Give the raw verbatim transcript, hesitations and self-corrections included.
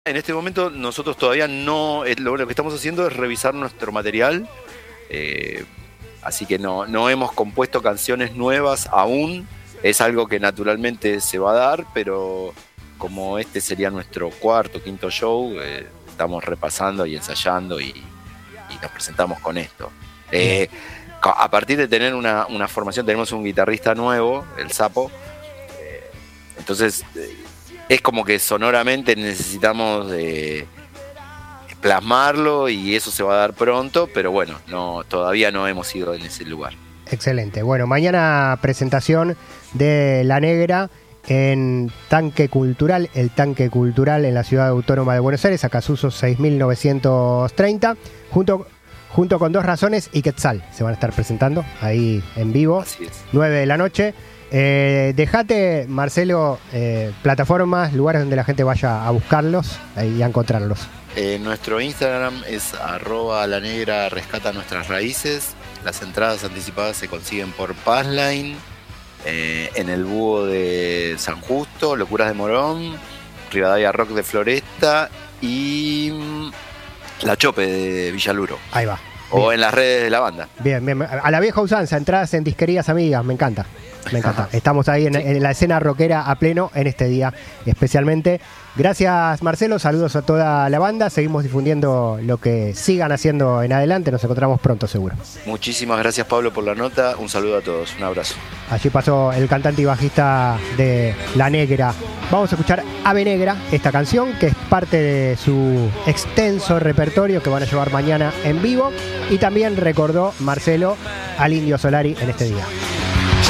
En este momento nosotros todavía no, lo, lo que estamos haciendo es revisar nuestro material, eh, así que no, no hemos compuesto canciones nuevas aún, es algo que naturalmente se va a dar, pero como este sería nuestro cuarto, quinto show, eh, estamos repasando y ensayando y, y nos presentamos con esto. Eh, a partir de tener una, una formación, tenemos un guitarrista nuevo, el Sapo, eh, entonces eh, es como que sonoramente necesitamos eh, plasmarlo y eso se va a dar pronto, pero bueno, no, todavía no hemos ido en ese lugar. Excelente. Bueno, mañana presentación de La Negra en Tanque Cultural, el Tanque Cultural en la Ciudad Autónoma de Buenos Aires, Acasuso seis mil novecientos treinta, junto, junto con Dos Razones y Quetzal. Se van a estar presentando ahí en vivo, Así es. nueve de la noche. Eh, dejate, Marcelo, eh, plataformas, lugares donde la gente vaya a buscarlos y a encontrarlos. Eh, nuestro Instagram es arroba la negra rescata nuestras raíces. Las entradas anticipadas se consiguen por Passline, eh, en el Búho de San Justo, Locuras de Morón, Rivadavia Rock de Floresta y La Chope de Villaluro. Ahí va. O Bien. en las redes de la banda. Bien, bien. A la vieja usanza, entradas en disquerías amigas, me encanta. Me encanta. Estamos ahí en, en la escena rockera a pleno en este día especialmente. Gracias, Marcelo. Saludos a toda la banda. Seguimos difundiendo lo que sigan haciendo en adelante. Nos encontramos pronto, seguro. Muchísimas gracias, Pablo, por la nota. Un saludo a todos. Un abrazo. Allí pasó el cantante y bajista de La Negra. Vamos a escuchar Ave Negra, esta canción que es parte de su extenso repertorio que van a llevar mañana en vivo. Y también recordó Marcelo al Indio Solari en este día.